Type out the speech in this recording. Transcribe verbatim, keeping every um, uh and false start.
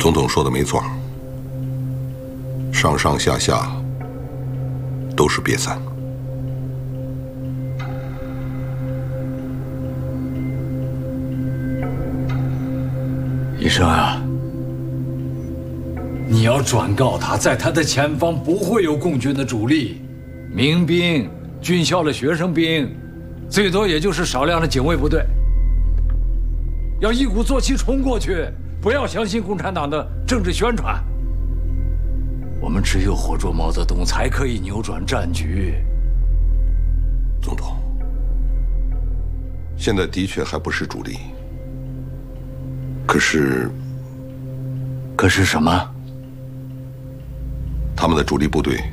总统说的没错，上上下下都是瘪三。 医生啊，你要转告他，在他的前方不会有共军的主力，民兵、军校的学生兵，最多也就是少量的警卫部队。要一鼓作气冲过去，不要相信共产党的政治宣传。我们只有活捉毛泽东，才可以扭转战局。 总统，现在的确还不是主力。可是， 可是什么？ 他们的主力部队